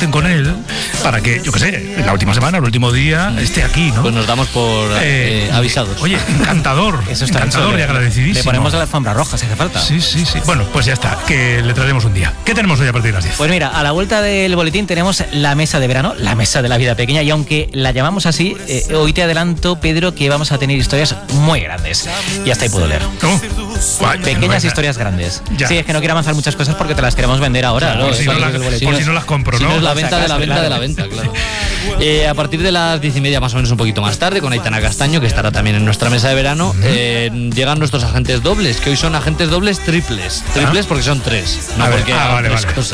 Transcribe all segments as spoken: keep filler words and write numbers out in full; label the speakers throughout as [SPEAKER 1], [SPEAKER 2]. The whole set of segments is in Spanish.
[SPEAKER 1] contacten con él para que, yo qué sé, la última semana, el último día, esté aquí, ¿no?
[SPEAKER 2] Pues nos damos por eh, eh, avisados.
[SPEAKER 1] Oye, encantador,
[SPEAKER 3] Eso está
[SPEAKER 1] encantador
[SPEAKER 3] hecho,
[SPEAKER 1] y agradecidísimo.
[SPEAKER 3] Le ponemos la alfombra roja si hace falta.
[SPEAKER 1] Sí, sí, sí. Bueno, pues ya está, que le traeremos un día. ¿Qué tenemos hoy a partir de las diez?
[SPEAKER 3] Pues mira, a la vuelta del boletín tenemos la mesa de verano, la mesa de la vida pequeña, y aunque la llamamos así, eh, hoy te adelanto, Pedro, que vamos a tener historias muy grandes. Y hasta ahí puedo leer.
[SPEAKER 1] ¿Cómo? Guay,
[SPEAKER 3] Pequeñas
[SPEAKER 1] no,
[SPEAKER 3] historias grandes.
[SPEAKER 1] Ya.
[SPEAKER 3] Sí, es que no quiero avanzar muchas cosas porque te las queremos vender ahora.
[SPEAKER 2] Claro,
[SPEAKER 3] ¿no?
[SPEAKER 1] si no,
[SPEAKER 3] Eso
[SPEAKER 1] la-
[SPEAKER 3] es el boletín.
[SPEAKER 1] por si no las compro,
[SPEAKER 2] Si
[SPEAKER 1] ¿no?
[SPEAKER 2] no es la
[SPEAKER 3] Por si
[SPEAKER 2] venta de la
[SPEAKER 3] acaso,
[SPEAKER 2] venta
[SPEAKER 3] claro.
[SPEAKER 2] de la venta, claro. Eh, a partir de las diez y media, más o menos un poquito más tarde, con Aitana Castaño, que estará también en nuestra mesa de verano, eh, llegan nuestros agentes dobles, que hoy son agentes dobles triples. Triples porque son tres, no
[SPEAKER 1] A ver,
[SPEAKER 2] porque
[SPEAKER 1] ah,
[SPEAKER 2] hagan
[SPEAKER 1] vale,
[SPEAKER 2] tres
[SPEAKER 1] vale.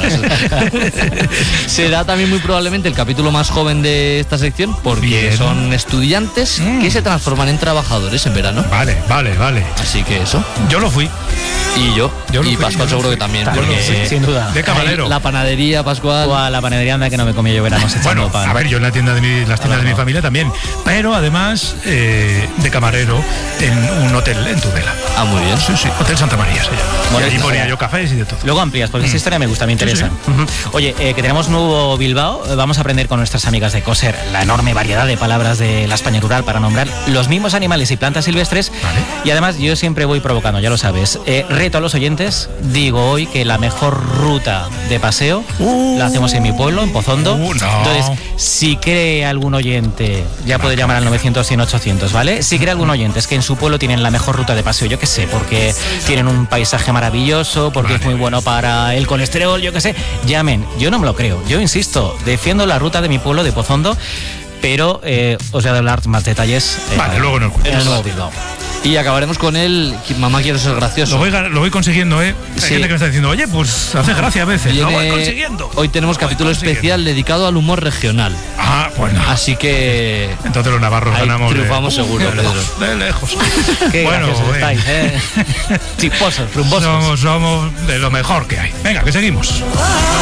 [SPEAKER 2] cosas. Será también muy probablemente el capítulo más joven de esta sección, porque
[SPEAKER 1] Bien.
[SPEAKER 2] son estudiantes
[SPEAKER 1] Mm.
[SPEAKER 2] que se transforman en trabajadores en verano.
[SPEAKER 1] Vale, vale, vale.
[SPEAKER 2] Así que eso.
[SPEAKER 1] Yo lo fui.
[SPEAKER 2] Y yo,
[SPEAKER 1] Yo lo
[SPEAKER 2] y
[SPEAKER 1] fui,
[SPEAKER 2] Pascual
[SPEAKER 1] yo lo
[SPEAKER 2] seguro
[SPEAKER 1] fui.
[SPEAKER 2] que también,
[SPEAKER 3] También,
[SPEAKER 2] porque
[SPEAKER 3] sí, sin duda.
[SPEAKER 1] De camarero.
[SPEAKER 2] la panadería, Pascual.
[SPEAKER 3] O a la panadería anda que no me comí yo veranos echando
[SPEAKER 1] Bueno,
[SPEAKER 3] pan.
[SPEAKER 1] a ver, yo en la tienda de mi, las tiendas de mi familia también, pero además eh, de camarero en un hotel en Tudela.
[SPEAKER 2] Ah, muy bien.
[SPEAKER 1] Sí, sí, Hotel Santa María se llama.
[SPEAKER 3] Bueno,
[SPEAKER 1] y allí
[SPEAKER 3] o
[SPEAKER 1] ponía
[SPEAKER 3] sea,
[SPEAKER 1] yo cafés y de todo.
[SPEAKER 3] Luego amplias, porque esa historia me gusta, me interesa.
[SPEAKER 1] sí.
[SPEAKER 3] Ujú. Oye, eh, que tenemos nuevo Bilbao, eh, vamos a aprender con nuestras amigas de Coser la enorme variedad de palabras de la España rural para nombrar los mismos animales y plantas silvestres.
[SPEAKER 1] Vale.
[SPEAKER 3] Y además yo siempre voy provocando, ya lo sabes. Eh, reto a los oyentes, digo hoy que la mejor ruta de paseo
[SPEAKER 1] Uh.
[SPEAKER 3] la hacemos en mi pueblo, en Pozondo.
[SPEAKER 1] Uh, no.
[SPEAKER 3] Entonces, si cree algún oyente, ya puede llamar al novecientos, cien, ochocientos, ¿vale? Si cree algún oyente es que en su pueblo tienen la mejor ruta de paseo, yo qué sé, porque tienen un paisaje maravilloso, porque
[SPEAKER 1] Vale.
[SPEAKER 3] es muy bueno para el colesterol, yo qué sé, llamen. Yo no me lo creo, yo insisto, defiendo la ruta de mi pueblo de Pozondo, pero eh, os voy a dar más detalles eh,
[SPEAKER 1] Vale, luego nos cuentas.
[SPEAKER 3] en el nuevo Bilbao.
[SPEAKER 2] Y acabaremos con el Mamá quiero ser gracioso.
[SPEAKER 1] Lo voy, ga- lo voy consiguiendo, ¿eh? Hay
[SPEAKER 2] Sí.
[SPEAKER 1] gente que me está diciendo, oye, pues hace gracia a veces. Lo voy
[SPEAKER 2] Viene-
[SPEAKER 1] consiguiendo.
[SPEAKER 2] Hoy tenemos
[SPEAKER 1] Lo voy
[SPEAKER 2] capítulo
[SPEAKER 1] consiguiendo.
[SPEAKER 2] especial dedicado al humor regional.
[SPEAKER 1] Ah, bueno.
[SPEAKER 2] Así que
[SPEAKER 1] Entonces los navarros
[SPEAKER 2] Ahí
[SPEAKER 1] ganamos. de-
[SPEAKER 2] triunfamos seguro,
[SPEAKER 1] de lejos,
[SPEAKER 2] Pedro.
[SPEAKER 1] de lejos.
[SPEAKER 3] Qué
[SPEAKER 1] bueno,
[SPEAKER 3] graciosos
[SPEAKER 1] venga.
[SPEAKER 3] estáis, ¿eh? Chisposos, rumbosos.
[SPEAKER 1] somos, somos de lo mejor que hay. Venga, que seguimos.